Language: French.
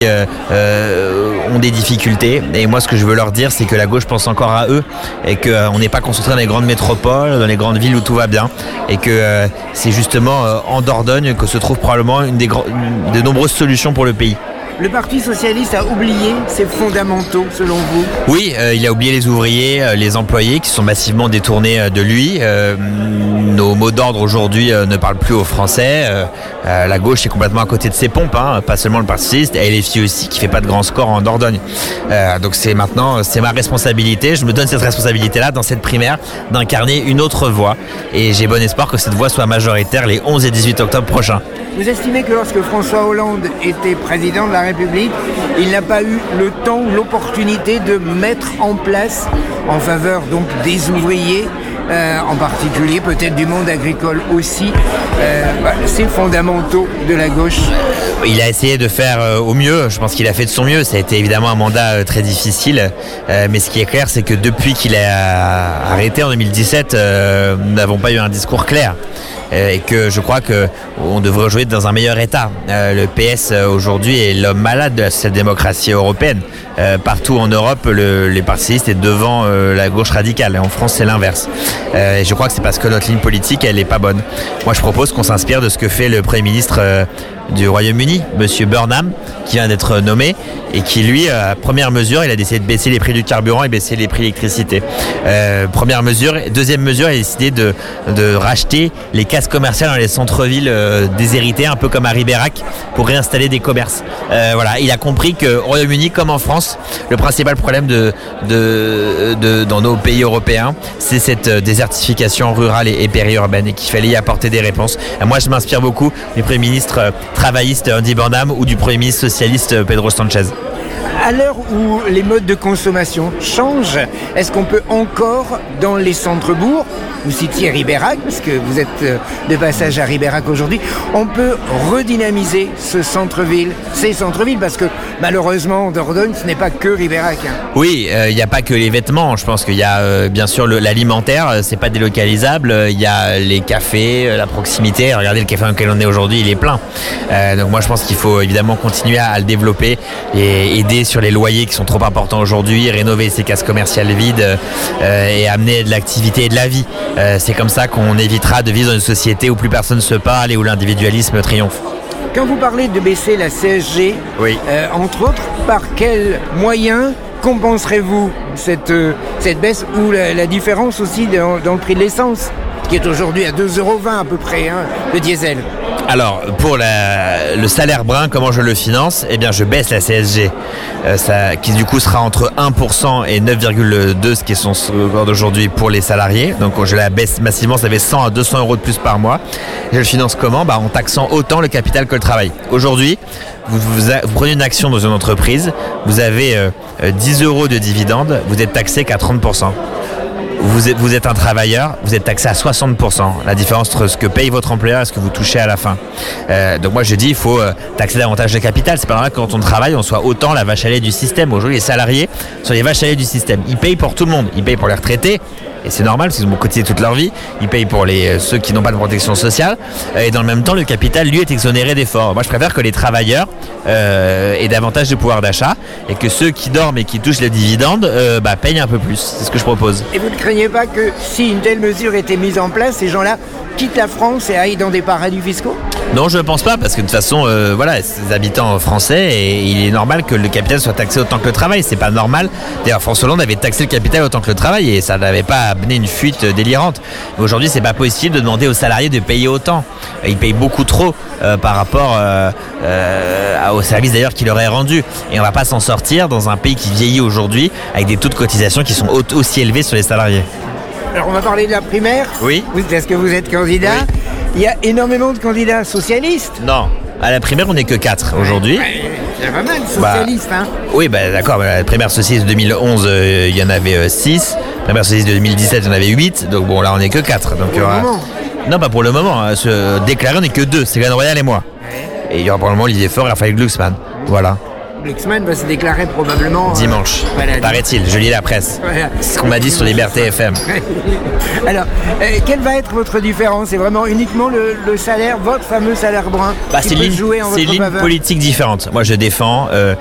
ont des difficultés, et moi ce que je veux leur dire, c'est que la gauche pense encore à eux, et qu'on n'est pas concentré dans les grandes métropoles, dans les grandes villes où tout va bien, et que c'est justement en Dordogne que se trouve probablement une des nombreuses solutions pour le pays. Le Parti socialiste a oublié ses fondamentaux, selon vous? Oui, il a oublié les ouvriers, les employés qui sont massivement détournés de lui. Nos mots d'ordre aujourd'hui ne parlent plus aux Français. La gauche est complètement à côté de ses pompes, pas seulement le Parti socialiste, et LFI aussi, qui fait pas de grand score en Dordogne. Donc c'est ma responsabilité. Je me donne cette responsabilité-là dans cette primaire d'incarner une autre voix. Et j'ai bon espoir que cette voix soit majoritaire les 11 et 18 octobre prochains. Vous estimez que lorsque François Hollande était président de la République, il n'a pas eu le temps ou l'opportunité de mettre en place, en faveur donc des ouvriers, en particulier peut-être du monde agricole aussi, ces fondamentaux de la gauche? Il a essayé de faire au mieux, je pense qu'il a fait de son mieux. Ça a été évidemment un mandat très difficile, mais ce qui est clair, c'est que depuis qu'il a arrêté en 2017, nous n'avons pas eu un discours clair. Et que je crois qu'on devrait jouer dans un meilleur état. Le PS aujourd'hui est l'homme malade de la social-démocratie européenne. Partout en Europe, les partis socialistes est devant la gauche radicale. Et en France, c'est l'inverse. Et je crois que c'est parce que notre ligne politique, elle n'est pas bonne. Moi, je propose qu'on s'inspire de ce que fait le Premier ministre du Royaume-Uni, Monsieur Burnham, qui vient d'être nommé, et qui, lui, première mesure, il a décidé de baisser les prix du carburant et baisser les prix de l'électricité. Première mesure. Deuxième mesure, il a décidé de racheter les cases commerciales dans les centres-villes déshérités, un peu comme à Ribérac, pour réinstaller des commerces. Voilà, il a compris qu'au Royaume-Uni, comme en France, le principal problème dans nos pays européens, c'est cette désertification rurale et périurbaine, et qu'il fallait y apporter des réponses. Et moi, je m'inspire beaucoup du Premier ministre travailliste Andy Burnham ou du Premier ministre socialiste Pedro Sanchez. À l'heure où les modes de consommation changent, est-ce qu'on peut encore, dans les centres-bourgs, vous citiez Ribérac, parce que vous êtes de passage à Ribérac aujourd'hui, on peut redynamiser ces centres-villes, parce que malheureusement, en Dordogne, ce n'est pas que Ribérac. Oui, il n'y a pas que les vêtements. Je pense qu'il y a bien sûr l'alimentaire, c'est pas délocalisable. Il y a les cafés, la proximité. Regardez le café dans lequel on est aujourd'hui, il est plein. Donc moi, je pense qu'il faut évidemment continuer à le développer et aider sur les loyers qui sont trop importants aujourd'hui, rénover ces cases commerciales vides et amener de l'activité et de la vie. C'est comme ça qu'on évitera de vivre dans une société où plus personne se parle et où l'individualisme triomphe. Quand vous parlez de baisser la CSG, oui. Entre autres, par quels moyens compenserez-vous cette baisse ou la différence aussi dans le prix de l'essence, qui est aujourd'hui à 2,20 € à peu près, le diesel? Alors, pour le salaire brun, comment je le finance? Eh bien, je baisse la CSG, qui du coup sera entre 1% et 9,2%, ce qui est son score d'aujourd'hui pour les salariés. Donc, je la baisse massivement, ça fait 100 à 200 € de plus par mois. Et je le finance comment? En taxant autant le capital que le travail. Aujourd'hui, vous prenez une action dans une entreprise, vous avez 10 € de dividendes, vous êtes taxé qu'à 30%. Vous êtes un travailleur, vous êtes taxé à 60%. La différence entre ce que paye votre employeur et ce que vous touchez à la fin. Donc moi je dis il faut taxer davantage le capital. C'est pas normal que quand on travaille on soit autant la vache à lait du système. Aujourd'hui les salariés sont les vaches à lait du système. Ils payent pour tout le monde. Ils payent pour les retraités. Et c'est normal parce qu'ils ont cotisé toute leur vie. Ils payent pour ceux qui n'ont pas de protection sociale. Et dans le même temps, le capital, lui, est exonéré d'efforts. Moi, je préfère que les travailleurs aient davantage de pouvoir d'achat et que ceux qui dorment et qui touchent les dividendes payent un peu plus. C'est ce que je propose. Et vous ne craignez pas que si une telle mesure était mise en place, ces gens-là quittent la France et aillent dans des paradis fiscaux? Non, je ne pense pas, parce que de toute façon, c'est des habitants français et il est normal que le capital soit taxé autant que le travail. C'est pas normal. D'ailleurs, François Hollande avait taxé le capital autant que le travail et ça n'avait pas amené une fuite délirante. Mais aujourd'hui, c'est pas possible de demander aux salariés de payer autant. Ils payent beaucoup trop par rapport aux services d'ailleurs qu'il leur est rendu. Et on va pas s'en sortir dans un pays qui vieillit aujourd'hui avec des taux de cotisation qui sont aussi élevés sur les salariés. Alors, on va parler de la primaire. Oui. Est-ce que vous êtes candidat? Oui. Il y a énormément de candidats socialistes. Non, à la primaire, on n'est que 4 aujourd'hui. Il y a pas mal de socialistes. Oui, d'accord. La primaire socialiste de 2011, il y en avait 6. La primaire socialiste de 2017, il y en avait 8. Donc bon, là, on n'est que 4. Donc, pour le moment. Non, pas pour le moment. Déclaré, on n'est que 2. C'est Ségolène Royal et moi. Ouais. Et il y aura probablement Olivier Faure et Raphaël Glucksmann. Voilà. Glucksmann va se déclarer probablement... dimanche, paraît-il, je lis la presse. Voilà. C'est ce qu'on m'a dit sur Liberté FM. Alors, quelle va être votre différence? C'est vraiment uniquement le salaire, votre fameux salaire brun, qui C'est peut une jouer en votre ligne faveur? politique différente. Moi, je défends